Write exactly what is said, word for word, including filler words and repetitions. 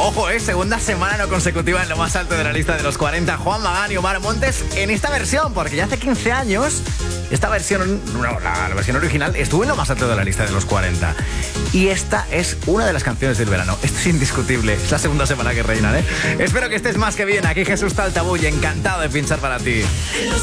Ojo, eh, segunda semana no consecutiva en lo más alto de la lista de los cuarenta. Juan Magán y Omar Montes en esta versión, porque ya hace quince años esta versión, no, la, la versión original estuvo en lo más alto de la lista de los cuarenta. Y esta es una de las canciones del verano. Esto es indiscutible. Es la segunda semana que reinan, ¿eh? Espero que estés más que bien. Aquí Jesús Taltabull, encantado de pinchar para ti.